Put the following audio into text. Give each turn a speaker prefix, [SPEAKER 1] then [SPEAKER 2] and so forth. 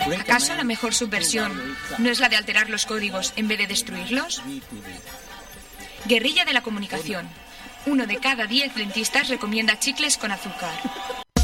[SPEAKER 1] ¿Acaso la mejor subversión no es la de alterar los códigos en vez de destruirlos? Guerrilla de la comunicación. 1 de cada 10 dentistas recomienda chicles con azúcar.